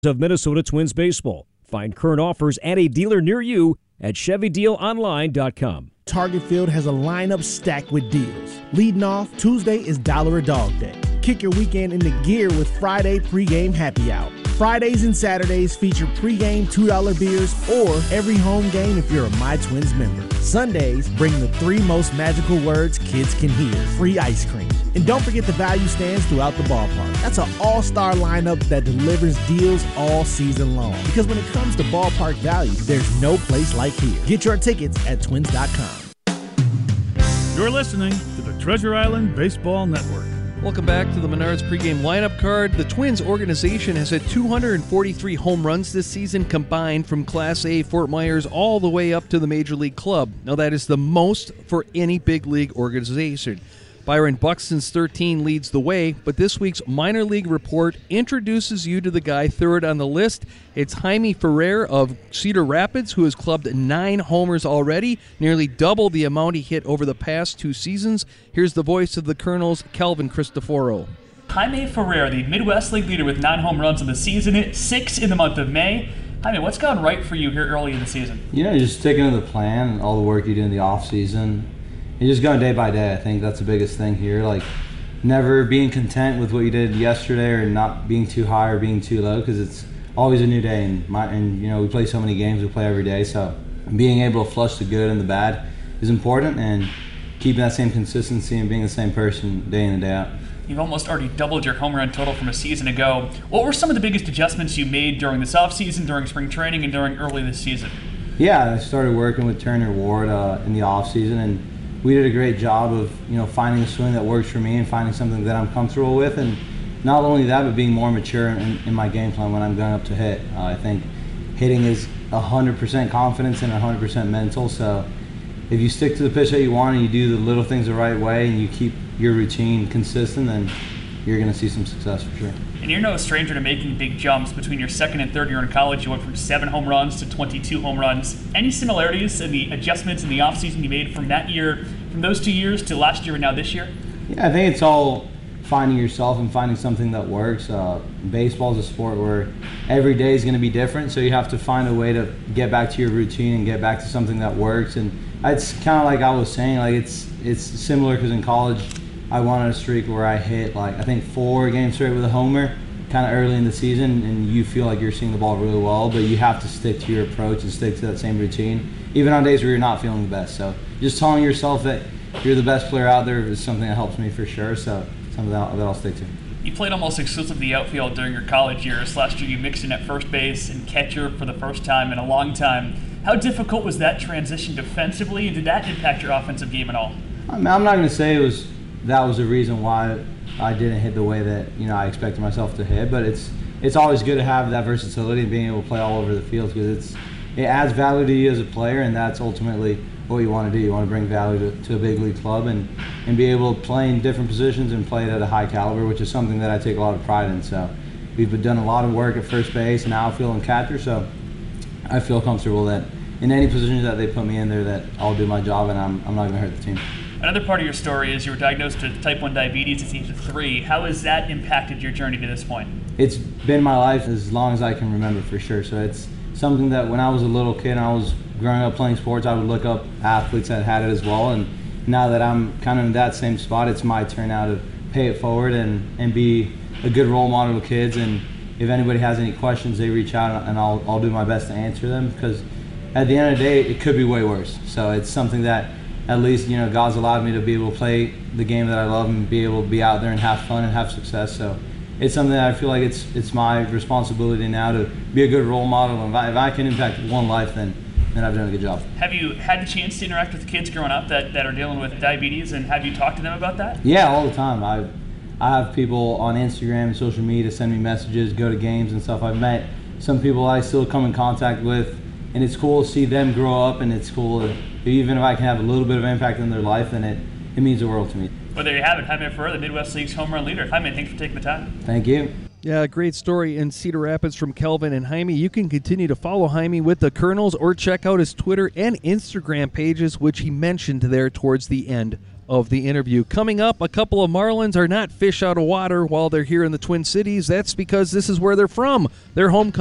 of Minnesota Twins baseball. Find current offers and a dealer near you at ChevyDealOnline.com. Target Field has a lineup stacked with deals. Leading off, Tuesday is $1 a Dog Day. Kick your weekend into gear with Friday pregame happy hour. Fridays and Saturdays feature pregame $2 beers or every home game if you're a My Twins member. Sundays bring the 3 most magical words kids can hear: free ice cream. And don't forget the value stands throughout the ballpark. That's an all-star lineup that delivers deals all season long. Because when it comes to ballpark value, there's no place like here. Get your tickets at twins.com. You're listening to the Treasure Island Baseball Network. Welcome back to the Menards pregame lineup card. The Twins organization has had 243 home runs this season combined from Class A Fort Myers all the way up to the Major League Club. Now that is the most for any big league organization. Byron Buxton's 13 leads the way, but this week's minor league report introduces you to the guy third on the list. It's Jaime Ferrer of Cedar Rapids, who has clubbed 9 homers already, nearly double the amount he hit over the past 2 seasons. Here's the voice of the Colonels, Calvin Cristoforo. Jaime Ferrer, the Midwest League leader with 9 home runs in the season, 6 in the month of May. Jaime, what's gone right for you here early in the season? Just sticking to the plan and all the work you do in the off season. And just going day by day. I think that's the biggest thing here. Like, never being content with what you did yesterday, or not being too high or being too low, because it's always a new day. And we play so many games, we play every day. So being able to flush the good and the bad is important, and keeping that same consistency and being the same person day in and day out. You've almost already doubled your home run total from a season ago. What were some of the biggest adjustments you made during this offseason, during spring training, and during early this season? Yeah, I started working with Turner Ward in the offseason, and we did a great job of finding a swing that works for me and finding something that I'm comfortable with. And not only that, but being more mature in my game plan when I'm going up to hit. I think hitting is 100% confidence and 100% mental. So if you stick to the pitch that you want and you do the little things the right way and you keep your routine consistent, then you're going to see some success for sure. And you're no stranger to making big jumps. Between your second and third year in college, you went from 7 home runs to 22 home runs. Any similarities in the adjustments in the offseason you made from that year, from those 2 years to last year and now this year? Yeah, I think it's all finding yourself and finding something that works. Baseball is a sport where every day is going to be different, so you have to find a way to get back to your routine and get back to something that works. And it's kind of like I was saying, like it's similar, because in college I wanted a streak where I hit, I think 4 games straight with a homer kind of early in the season, and you feel like you're seeing the ball really well, but you have to stick to your approach and stick to that same routine, even on days where you're not feeling the best. So just telling yourself that you're the best player out there is something that helps me for sure, so something that I'll stick to. You played almost exclusively outfield during your college years. Last year you mixed in at first base and catcher for the first time in a long time. How difficult was that transition defensively, and did that impact your offensive game at all? I'm not going to say that was the reason why I didn't hit the way that I expected myself to hit, but it's always good to have that versatility and being able to play all over the field, because it adds value to you as a player, and that's ultimately what you want to do. You want to bring value to a big league club and be able to play in different positions and play it at a high caliber, which is something that I take a lot of pride in. So we've done a lot of work at first base and outfield and catcher, so I feel comfortable that in any positions that they put me in there, that I'll do my job and I'm not going to hurt the team. Another part of your story is you were diagnosed with type 1 diabetes at the age of 3. How has that impacted your journey to this point? It's been my life as long as I can remember, for sure. So it's something that when I was a little kid and I was growing up playing sports, I would look up athletes that had it as well. And now that I'm kind of in that same spot, it's my turn now to pay it forward and be a good role model to kids. And if anybody has any questions, they reach out and I'll do my best to answer them, because at the end of the day, it could be way worse. So it's something that at least, God's allowed me to be able to play the game that I love and be able to be out there and have fun and have success. So it's something that I feel like it's my responsibility now to be a good role model. And if I can impact one life, then I've done a good job. Have you had the chance to interact with kids growing up that are dealing with diabetes, and have you talked to them about that? Yeah, all the time. I have people on Instagram and social media send me messages, go to games and stuff. I've met some people I still come in contact with, and it's cool to see them grow up, and it's cool even if I can have a little bit of impact in their life, then it means the world to me. Well, there you have it. Jaime Ferrer, the Midwest League's home run leader. Jaime, thanks for taking the time. Thank you. Yeah, great story in Cedar Rapids from Kelvin and Jaime. You can continue to follow Jaime with the Colonels or check out his Twitter and Instagram pages, which he mentioned there towards the end of the interview. Coming up, a couple of Marlins are not fish out of water while they're here in the Twin Cities. That's because this is where they're from. Their home